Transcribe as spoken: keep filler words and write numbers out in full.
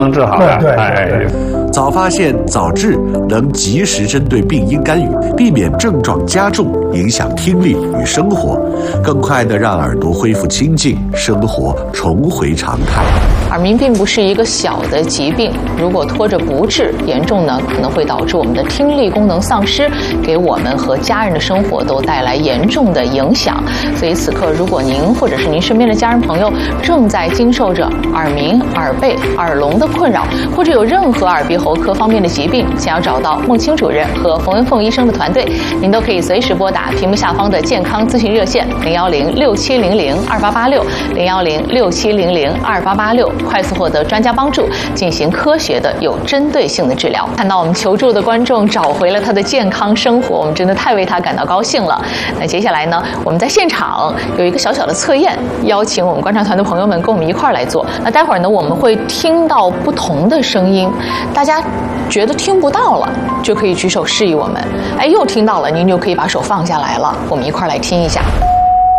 能治好的。 对对哎， 对早发现早治能及时针对病因干预，避免症状加重，影响听力与生活，更快地让耳朵恢复清静，生活重回常态。 耳鸣并不是一个小的疾病，如果拖着不治，严重呢可能会导致我们的听力功能丧失，给我们和家人的生活都带来严重的影响。所以此刻，如果您或者是您身边的家人朋友正在经受着耳鸣、耳背、耳聋的困扰，或者有任何耳鼻喉科方面的疾病，想要找到孟青主任和冯文凤医生的团队，您都可以随时拨打屏幕下方的健康咨询热线零幺零六七零零二八八六零幺零六七零零二八八六。快速获得专家帮助，进行科学的、有针对性的治疗。看到我们求助的观众找回了他的健康生活，我们真的太为他感到高兴了。那接下来呢，我们在现场有一个小小的测验，邀请我们观察团的朋友们跟我们一块儿来做。那待会儿呢，我们会听到不同的声音，大家觉得听不到了，就可以举手示意我们。哎，又听到了，您就可以把手放下来了。我们一块儿来听一下。